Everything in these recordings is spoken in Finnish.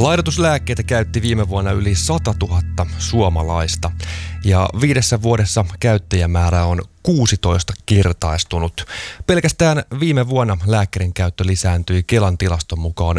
Laihdutuslääkkeitä käytti viime vuonna yli 100 000 suomalaista ja 5 vuodessa käyttäjämäärä on 16-kertaistunut. Pelkästään viime vuonna lääkkeiden käyttö lisääntyi Kelan tilaston mukaan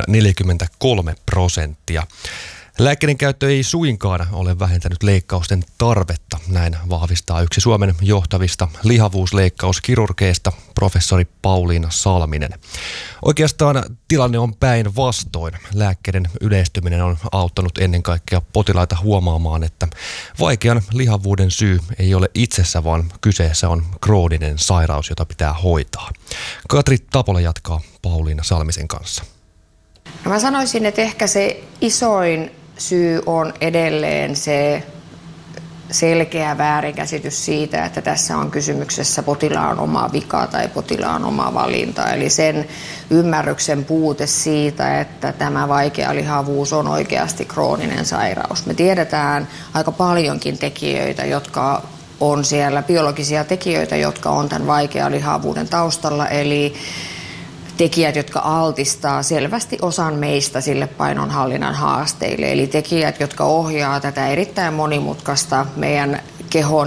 43%. Lääkkeiden käyttö ei suinkaan ole vähentänyt leikkausten tarvetta, näin vahvistaa yksi Suomen johtavista lihavuusleikkauskirurgeista, professori Pauliina Salminen. Oikeastaan tilanne on päinvastoin. Lääkkeiden yleistyminen on auttanut ennen kaikkea potilaita huomaamaan, että vaikean lihavuuden syy ei ole itsessä, vaan kyseessä on krooninen sairaus, jota pitää hoitaa. Katri Tapola jatkaa Pauliina Salmisen kanssa. No mä sanoisin, että ehkä se isoin syy on edelleen se selkeä väärinkäsitys siitä, että tässä on kysymyksessä potilaan oma vika tai potilaan oma valinta. Eli sen ymmärryksen puute siitä, että tämä vaikea lihavuus on oikeasti krooninen sairaus. Me tiedetään aika paljonkin tekijöitä, jotka on siellä, biologisia tekijöitä, jotka on tämän vaikean lihavuuden taustalla. Eli tekijät, jotka altistaa selvästi osan meistä sille painonhallinnan haasteille. Eli tekijät, jotka ohjaa tätä erittäin monimutkaista meidän kehon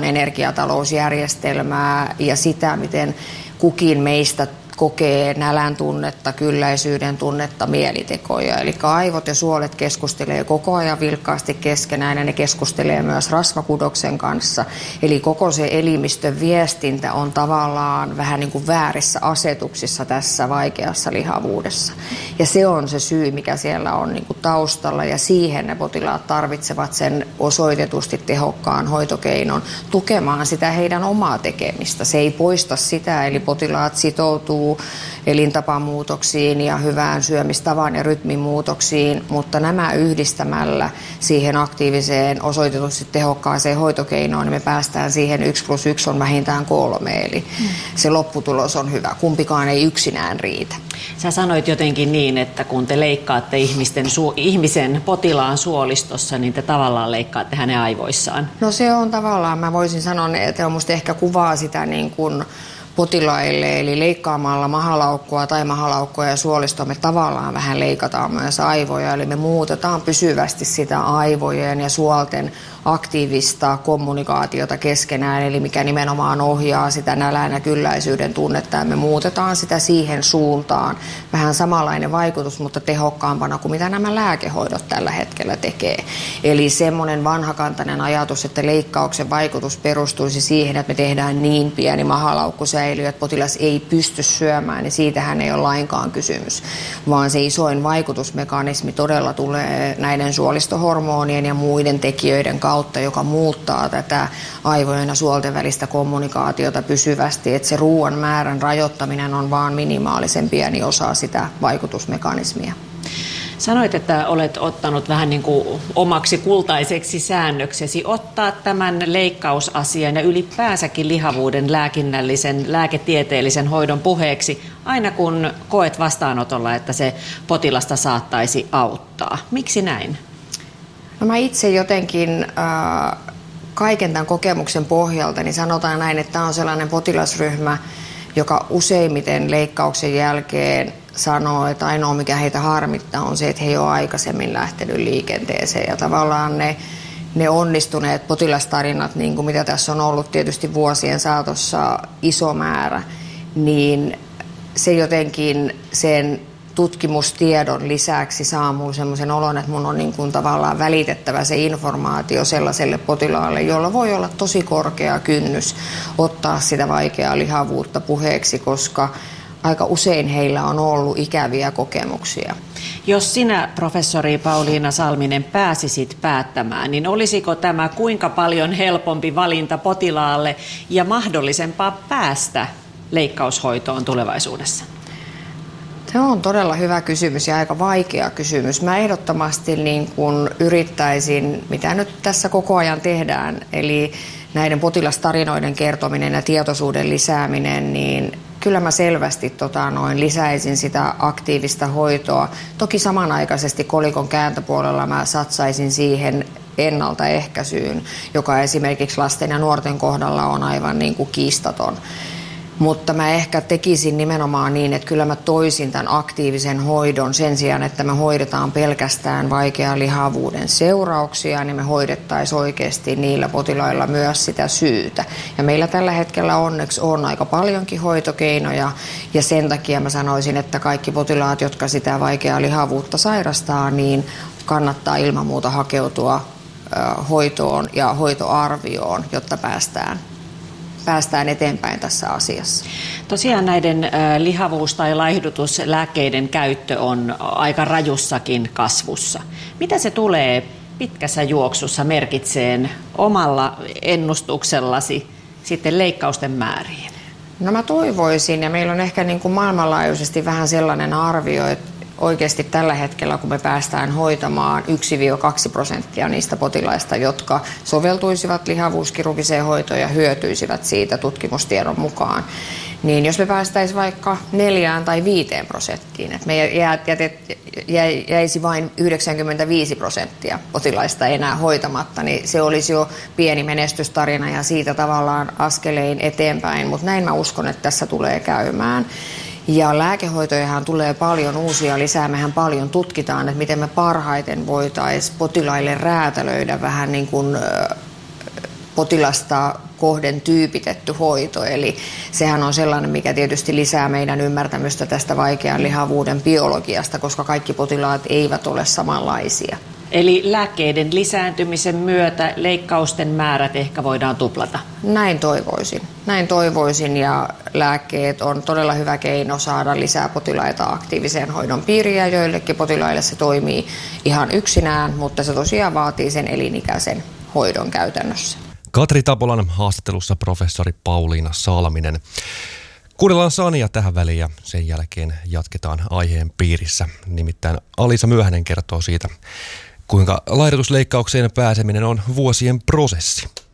energiatalousjärjestelmää ja sitä, miten kukin meistä kokee nälän tunnetta, kylläisyyden tunnetta, mielitekoja. Eli aivot ja suolet keskustelee koko ajan vilkkaasti keskenään ja ne keskustelee myös rasvakudoksen kanssa. Eli koko se elimistön viestintä on tavallaan vähän niin kuin väärissä asetuksissa tässä vaikeassa lihavuudessa. Ja se on se syy, mikä siellä on niin kuin taustalla ja siihen ne potilaat tarvitsevat sen osoitetusti tehokkaan hoitokeinon tukemaan sitä heidän omaa tekemistä. Se ei poista sitä, eli potilaat sitoutuu elintapamuutoksiin ja hyvään syömistavan ja rytmin muutoksiin, mutta nämä yhdistämällä siihen aktiiviseen osoitetusti tehokkaaseen hoitokeinoon, niin me päästään siihen 1+1 on vähintään 3, eli se lopputulos on hyvä. Kumpikaan ei yksinään riitä. Sä sanoit jotenkin niin, että kun te leikkaatte ihmisen potilaan suolistossa, niin te tavallaan leikkaatte hänen aivoissaan. No se on tavallaan, mä voisin sanoa, että on musta ehkä kuvaa sitä niin kuin potilaille, eli leikkaamalla mahalaukkua tai mahalaukkoa ja suolistoa me tavallaan vähän leikataan myös aivoja, eli me muutetaan pysyvästi sitä aivojen ja suolten aktiivista kommunikaatiota keskenään, eli mikä nimenomaan ohjaa sitä nälän ja kylläisyyden tunnetta, ja me muutetaan sitä siihen suuntaan. Vähän samanlainen vaikutus, mutta tehokkaampana kuin mitä nämä lääkehoidot tällä hetkellä tekee. Eli semmoinen vanhakantainen ajatus, että leikkauksen vaikutus perustuisi siihen, että me tehdään niin pieni mahalaukku säilyy, että potilas ei pysty syömään, niin siitähän ei ole lainkaan kysymys, vaan se isoin vaikutusmekanismi todella tulee näiden suolistohormonien ja muiden tekijöiden kautta, joka muuttaa tätä aivojen ja suolten välistä kommunikaatiota pysyvästi, että se ruoan määrän rajoittaminen on vaan minimaalisen pieni osa sitä vaikutusmekanismia. Sanoit, että olet ottanut vähän niin kuin omaksi kultaiseksi säännöksesi ottaa tämän leikkausasian ja ylipäänsäkin lihavuuden lääkinnällisen, lääketieteellisen hoidon puheeksi aina kun koet vastaanotolla, että se potilasta saattaisi auttaa. Miksi näin? No mä itse jotenkin kaiken tämän kokemuksen pohjalta niin sanotaan näin, että tämä on sellainen potilasryhmä, joka useimmiten leikkauksen jälkeen sanoo, että ainoa mikä heitä harmittaa on se, että he ei ole aikaisemmin lähtenyt liikenteeseen. Ja tavallaan ne onnistuneet potilastarinat, niin kuin mitä tässä on ollut tietysti vuosien saatossa iso määrä, niin se jotenkin sen tutkimustiedon lisäksi saa minulle semmoisen olon, että mun on niin kuin tavallaan välitettävä se informaatio sellaiselle potilaalle, jolla voi olla tosi korkea kynnys ottaa sitä vaikeaa lihavuutta puheeksi, koska aika usein heillä on ollut ikäviä kokemuksia. Jos sinä, professori Pauliina Salminen, pääsisit päättämään, niin olisiko tämä kuinka paljon helpompi valinta potilaalle ja mahdollisempaa päästä leikkaushoitoon tulevaisuudessa? Se on todella hyvä kysymys ja aika vaikea kysymys. Mä ehdottomasti niin kun yrittäisin, mitä nyt tässä koko ajan tehdään, eli näiden potilastarinoiden kertominen ja tietoisuuden lisääminen, niin kyllä mä selvästi lisäisin sitä aktiivista hoitoa. Toki samanaikaisesti kolikon kääntöpuolella mä satsaisin siihen ennaltaehkäisyyn, joka esimerkiksi lasten ja nuorten kohdalla on aivan niin kuin kiistaton. Mutta mä ehkä tekisin nimenomaan niin, että kyllä mä toisin tämän aktiivisen hoidon sen sijaan, että me hoidetaan pelkästään vaikean lihavuuden seurauksia, niin me hoidettaisiin oikeasti niillä potilailla myös sitä syytä. Ja meillä tällä hetkellä onneksi on aika paljonkin hoitokeinoja ja sen takia mä sanoisin, että kaikki potilaat, jotka sitä vaikeaa lihavuutta sairastaa, niin kannattaa ilman muuta hakeutua hoitoon ja hoitoarvioon, jotta päästään eteenpäin tässä asiassa. Tosiaan näiden lihavuus- tai laihdutuslääkkeiden käyttö on aika rajussakin kasvussa. Mitä se tulee pitkässä juoksussa merkitseen omalla ennustuksellasi sitten leikkausten määriin? No mä toivoisin, ja meillä on ehkä niin kuin maailmanlaajuisesti vähän sellainen arvio, että oikeasti tällä hetkellä, kun me päästään hoitamaan 1-2% niistä potilaista, jotka soveltuisivat lihavuuskirurgiseen hoitoon ja hyötyisivät siitä tutkimustiedon mukaan, niin jos me päästäisiin vaikka 4 tai 5%, että me jäisi vain 95% potilaista enää hoitamatta, niin se olisi jo pieni menestystarina ja siitä tavallaan askelein eteenpäin, mutta näin mä uskon, että tässä tulee käymään. Ja lääkehoitojahan tulee paljon uusia lisää. Mehän paljon tutkitaan, että miten me parhaiten voitaisiin potilaille räätälöidä vähän niin kuin potilasta kohden tyypitetty hoito. Eli sehän on sellainen, mikä tietysti lisää meidän ymmärtämystä tästä vaikean lihavuuden biologiasta, koska kaikki potilaat eivät ole samanlaisia. Eli lääkkeiden lisääntymisen myötä leikkausten määrät ehkä voidaan tuplata? Näin toivoisin ja lääkkeet on todella hyvä keino saada lisää potilaita aktiiviseen hoidon piiriin ja joillekin potilaille se toimii ihan yksinään, mutta se tosiaan vaatii sen elinikäisen hoidon käytännössä. Katri Tapolan haastattelussa professori Pauliina Salminen. Kuunnellaan Sania tähän väliin ja sen jälkeen jatketaan aiheen piirissä. Nimittäin Alisa Myöhänen kertoo siitä, kuinka laihdutusleikkaukseen pääseminen on vuosien prosessi.